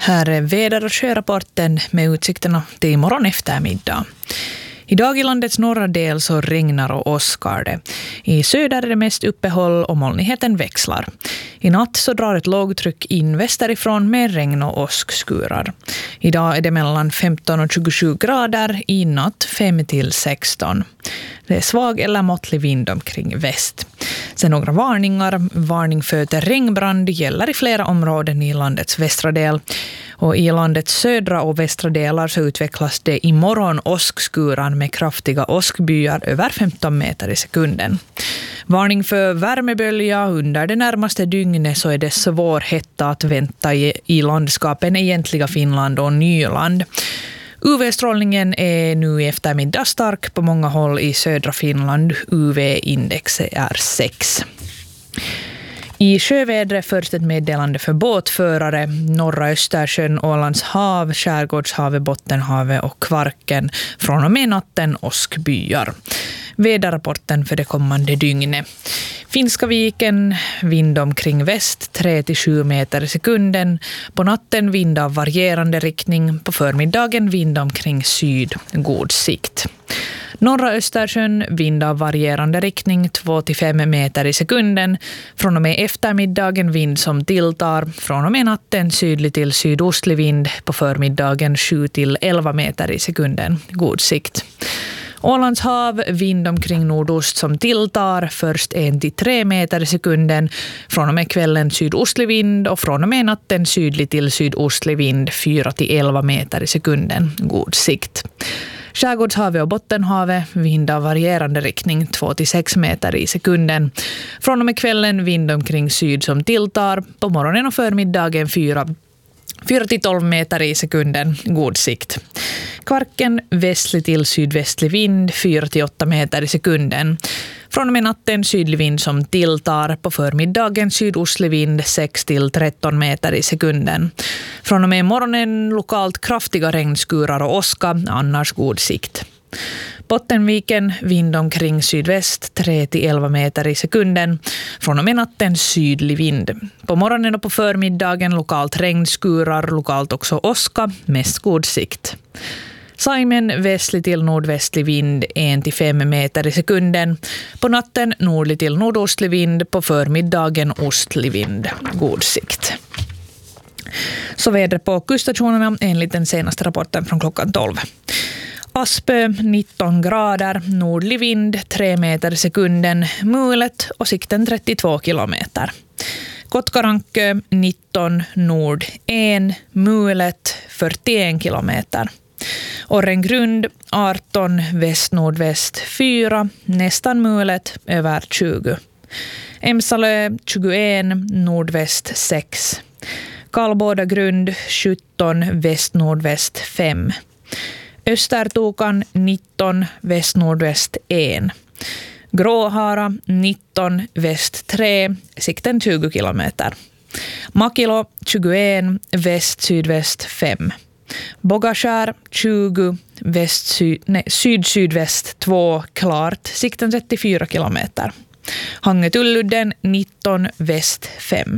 Här är väder- och sjörapporten med utsikterna till imorgon eftermiddag. Idag i landets norra del så regnar och åskar det. I söder är det mest uppehåll och molnigheten växlar. I natt så drar ett lågtryck in västerifrån med regn och åskskurar. Idag är det mellan 15 och 27 grader, i natt 5 till 16. Det är svag eller måttlig vind omkring väst. Sen några varningar. Varning för regnbrand gäller i flera områden i landets västra del. Och i landets södra och västra delar så utvecklas det imorgon åskskuran med kraftiga åskbyar över 15 meter i sekunden. Varning för värmebölja. Under det närmaste dygnet så är det svår hetta att vänta i landskapen egentliga Finland och Nyland. UV-strålningen är nu i eftermiddag stark på många håll i södra Finland. UV-index är 6. I sjövädret först ett meddelande för båtförare. Norra Östersjön, Ålands hav, Skärgårdshavet, Bottenhavet och Kvarken. Från och med natten åskbyar. Väderrapporten för det kommande dygnet. Finska viken, vind omkring väst 3-7 meter i sekunden. På natten vind av varierande riktning. På förmiddagen vind omkring syd, god sikt. Norra Östersjön, vind av varierande riktning 2-5 meter i sekunden. Från och med eftermiddagen vind som tilltar. Från och med natten sydlig till sydostlig vind. På förmiddagen 7-11 meter i sekunden, god sikt. Ålands hav, vind omkring nordost som tilltar, först 1-3 meter i sekunden. Från och med kvällen sydostlig vind och från och med natten sydlig till sydostlig vind 4-11 meter i sekunden, god sikt. Skärgårdshavet och Bottenhavet, vind av varierande riktning 2-6 meter i sekunden. Från och med kvällen vind omkring syd som tilltar, på morgonen och förmiddagen 4-12 meter i sekunden, god sikt. Kvarken, västlig till sydvästlig vind 4-8 meter i sekunden. Från och med natten sydlig vind som tilltar, på förmiddagen sydostlig vind 6-13 meter i sekunden. Från och med morgonen lokalt kraftiga regnskurar och åska, annars god sikt. Bottenviken, vind omkring sydväst 3-11 meter i sekunden. Från och med natten sydlig vind. På morgonen och på förmiddagen lokalt regnskurar, lokalt också åska, mest god sikt. Saimen, västlig till nordvästlig vind 1-5 meter i sekunden. På natten nordlig till nordostlig vind, på förmiddagen ostlig vind, god sikt. Så väder på kuststationerna enligt den senaste rapporten från klockan 12. Aspö 19 grader, nordlig vind 3 meter i sekunden, mulet och sikten 32 kilometer. Kotkarankö 19, nord 1, mulet 41 kilometer. Orrengrund 18, väst-nordväst 4, nästan mulet över 20. Emsalö 21, nordväst 6. Kallbådagrund 17, väst-nordväst 5. Östertokan 19, väst-nordväst 1. Gråhara 19, väst 3, sikten 20 kilometer. Makilo 21, väst-sydväst 5. Bogaskär 20, syd-sydväst 2, klart, sikten 34 kilometer. Hangetulludden 19, väst 5.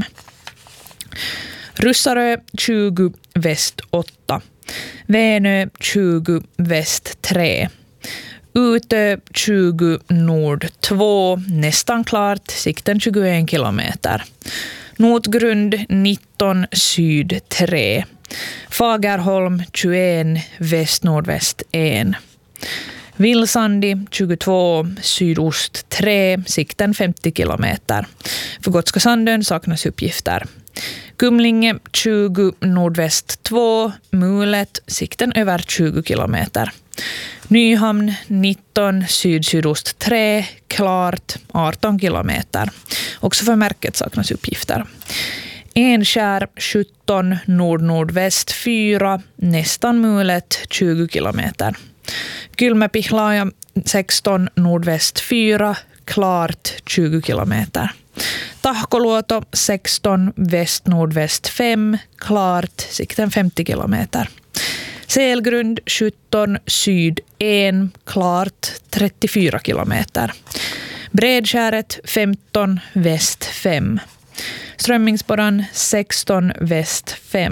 Russarö 20, väst 8. Vänö 20, väst 3. Utö 20, nord 2, nästan klart, sikten 21 kilometer. Notgrund 19, syd 3. Fagerholm 21, väst-nordväst 1. Vilsandi 22, sydost 3, sikten 50 kilometer. För Gotska Sandön saknas uppgifter. Kumlinge 20, nordväst 2, mulet, sikten över 20 kilometer. Nyhamn 19, syd-sydost 3, klart 18 kilometer. Också för märket saknas uppgifter. Enskär 17, nord-nordväst 4, nästan mulet 20 kilometer. Kylmäpihlaja 16, nordväst 4, klart 20 kilometer. Tahkoluoto 16, väst-nordväst 5, klart, sikten 50 kilometer. Selgrund 17, syd 1, klart 34 kilometer. Bredskäret 15, väst 5. Strömmingsborran 16, väst 5.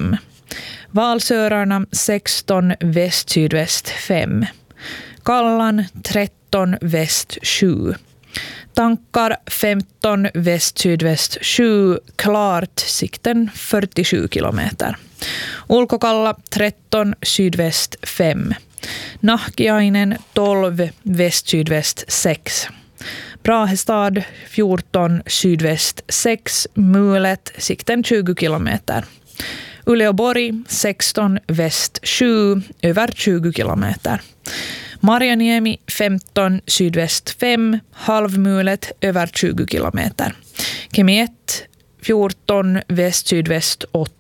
Valsörarna 16 väst-sydväst 5. Kallan 13 väst 7. Tankar 15 väst-sydväst 7. Klart sikten 47 kilometer. Ulkokalla 13 sydväst 5. Nahkiainen 12 väst-sydväst 6. Brahestad 14 sydväst 6. Mulet sikten 20 kilometer. Uleåborg 16 väst 7 över 20 kilometer. Marjaniemi 15 sydväst 5 halvmulet över 20 kilometer. Kemi 1 14 väst sydväst 8